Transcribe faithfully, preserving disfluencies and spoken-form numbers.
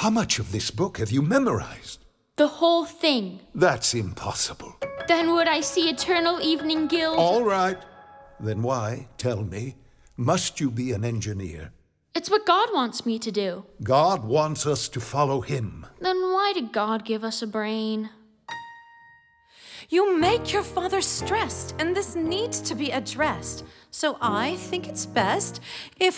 How much of this book have you memorized? The whole thing. That's impossible. Then would I see Eternal Evening Guild? All right. Then why, tell me, must you be an engineer? It's what God wants me to do. God wants us to follow him. Then why did God give us a brain? You make your father stressed, and this needs to be addressed. So I think it's best if